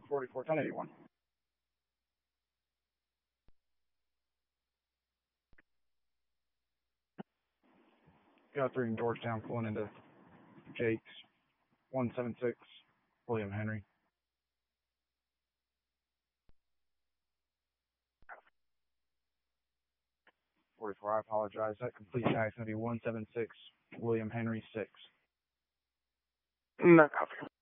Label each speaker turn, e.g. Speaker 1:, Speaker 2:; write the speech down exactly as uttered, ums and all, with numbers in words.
Speaker 1: forty-four, ten eighty-one. Got three in Georgetown, pulling into Jake's. one seven six, William Henry. forty-four, I apologize. That complete tag is going to be one seven six, William Henry six.
Speaker 2: No copy.